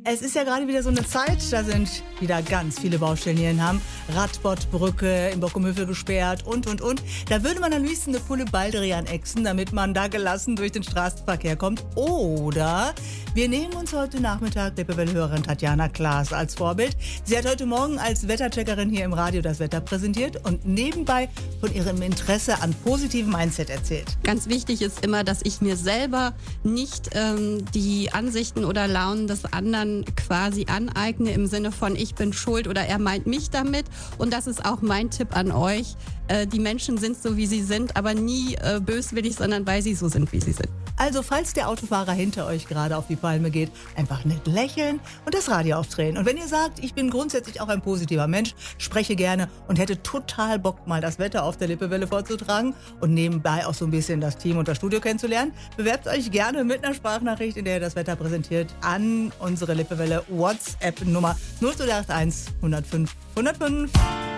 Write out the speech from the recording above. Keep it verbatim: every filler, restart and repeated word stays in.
Es ist ja gerade wieder so eine Zeit, da sind wieder ganz viele Baustellen hier in Hamm. Radbottbrücke in Bockumhövel gesperrt und, und, und. Da würde man am liebsten eine Pulle Baldrian exen, damit man da gelassen durch den Straßenverkehr kommt. Oder wir nehmen uns heute Nachmittag Lippewelle-Hörerin Tatjana Klaas als Vorbild. Sie hat heute Morgen als Wettercheckerin hier im Radio das Wetter präsentiert und nebenbei von ihrem Interesse an positivem Mindset erzählt. Ganz wichtig ist immer, dass ich mir selber nicht ähm, die Ansichten oder Launen des anderen quasi aneigne im Sinne von ich bin schuld oder er meint mich damit. Und das ist auch mein Tipp an euch. Äh, die Menschen sind so, wie sie sind, aber nie äh, böswillig, sondern weil sie so sind, wie sie sind. Also falls der Autofahrer hinter euch gerade auf die Palme geht, einfach nett lächeln und das Radio aufdrehen. Und wenn ihr sagt, ich bin grundsätzlich auch ein positiver Mensch, spreche gerne und hätte total Bock, mal das Wetter auf der Lippewelle vorzutragen und nebenbei auch so ein bisschen das Team und das Studio kennenzulernen, bewerbt euch gerne mit einer Sprachnachricht, in der ihr das Wetter präsentiert, an unsere Lippewelle WhatsApp-Nummer null zwei acht eins hundertfünf hundertfünf.